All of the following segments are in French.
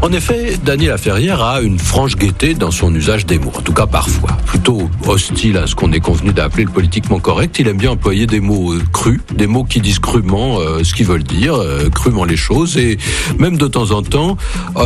En effet, Dany Laferrière a une franche gaieté dans son usage des mots, en tout cas parfois. Plutôt hostile à ce qu'on est convenu d'appeler le politiquement correct, il aime bien employer des mots crus, des mots qui disent crûment ce qu'ils veulent dire, crûment les choses, et même de temps en temps,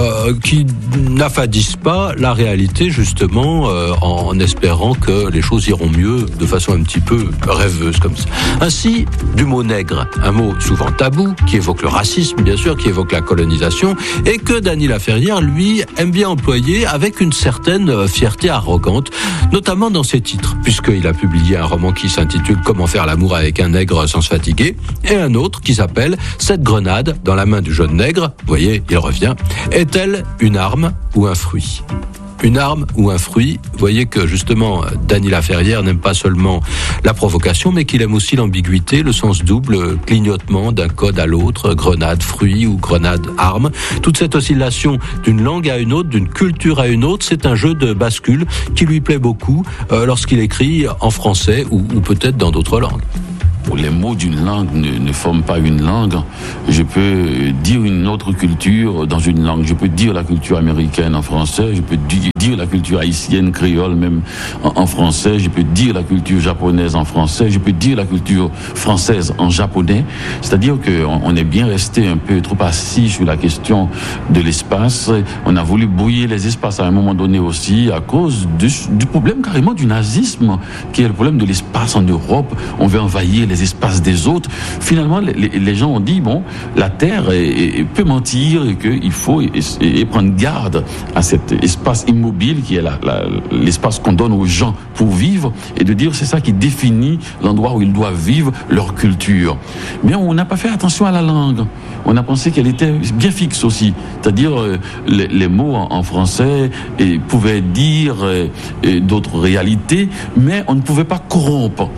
qui n'affadissent pas la réalité, justement, en espérant que les choses iront mieux de façon un petit peu rêveuse comme ça. Ainsi, du mot nègre, un mot souvent tabou, qui évoque le racisme, bien sûr, qui évoque la colonisation, et que Dany Laferrière, lui, aime bien employer avec une certaine fierté arrogante, notamment dans ses titres, puisqu'il a publié un roman qui s'intitule « Comment faire l'amour avec un nègre sans se fatiguer », et un autre qui s'appelle « Cette grenade dans la main du jeune nègre », vous voyez, il revient, est-elle une arme ou un fruit ? Une arme ou un fruit, vous voyez que justement Dany Laferrière n'aime pas seulement la provocation, mais qu'il aime aussi l'ambiguïté, le sens double, clignotement d'un code à l'autre, grenade, fruit ou grenade, arme. Toute cette oscillation d'une langue à une autre, d'une culture à une autre, c'est un jeu de bascule qui lui plaît beaucoup lorsqu'il écrit en français ou peut-être dans d'autres langues. Les mots d'une langue ne forment pas une langue. Je peux dire une autre culture dans une langue. Je peux dire la culture américaine en français. Je peux dire la culture haïtienne, créole même en français. Je peux dire la culture japonaise en français. Je peux dire la culture française en japonais. C'est-à-dire qu'on est bien resté un peu trop assis sur la question de l'espace. On a voulu brouiller les espaces à un moment donné aussi à cause du problème carrément du nazisme, qui est le problème de l'espace en Europe. On veut envahir les espaces des autres. Finalement, les gens ont dit, bon, la Terre peut mentir et qu'il faut prendre garde à cet espace immobile qui est l'espace qu'on donne aux gens pour vivre, et de dire c'est ça qui définit l'endroit où ils doivent vivre leur culture. Mais on n'a pas fait attention à la langue. On a pensé qu'elle était bien fixe aussi. C'est-à-dire, les mots en français pouvaient dire d'autres réalités, mais on ne pouvait pas corrompre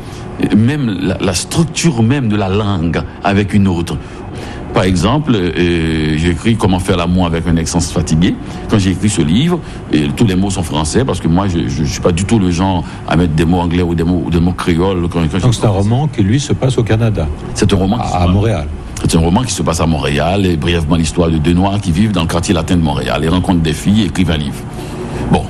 même la structure même de la langue avec une autre. Par exemple, j'ai écrit Comment faire l'amour avec un ex sans se fatiguer. Quand j'ai écrit ce livre, tous les mots sont français, parce que moi, je suis pas du tout le genre à mettre des mots anglais ou des mots créoles. Donc c'est un roman qui, lui, se passe au Canada. C'est un roman à Montréal. C'est un roman qui se passe à Montréal, et brièvement l'histoire de deux Noirs qui vivent dans le quartier latin de Montréal. Ils rencontrent des filles et écrivent un livre. Bon.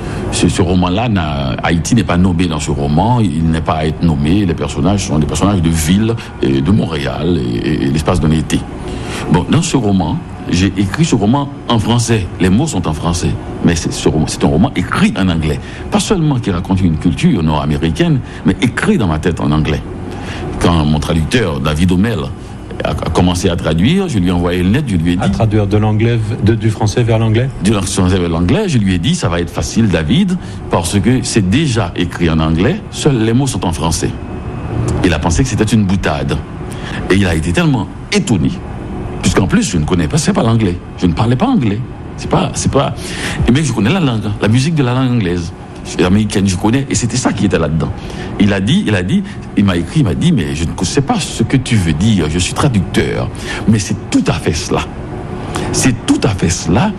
Ce roman-là, Haïti n'est pas nommé dans ce roman, il n'est pas à être nommé, les personnages sont des personnages de ville, de Montréal, et l'espace d'un été. Bon, dans ce roman, j'ai écrit ce roman en français, les mots sont en français, mais c'est un roman écrit en anglais. Pas seulement qui raconte une culture nord-américaine, mais écrit dans ma tête en anglais. Quand mon traducteur, David Omel, a commencé à traduire, je lui ai envoyé une lettre, je lui ai dit... À traduire de l'anglais, du français vers l'anglais? Du français vers l'anglais, je lui ai dit, ça va être facile, David, parce que c'est déjà écrit en anglais, seuls les mots sont en français. Il a pensé que c'était une boutade. Et il a été tellement étonné, puisqu'en plus, je ne connais pas l'anglais. Je ne parlais pas anglais. C'est pas... Mais je connais la langue, la musique de la langue anglaise. Américaine, je connais, et c'était ça qui était là-dedans. Il m'a écrit, il m'a dit, mais je ne sais pas ce que tu veux dire, je suis traducteur, mais c'est tout à fait cela. C'est tout à fait cela.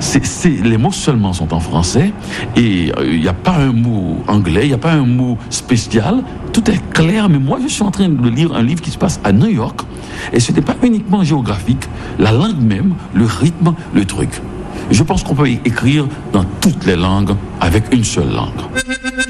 Les mots seulement sont en français, et il n'y a pas un mot anglais, il n'y a pas un mot spécial, tout est clair, mais moi je suis en train de lire un livre qui se passe à New York, et ce n'est pas uniquement géographique, la langue même, le rythme, le truc. Je pense qu'on peut écrire dans toutes les langues avec une seule langue.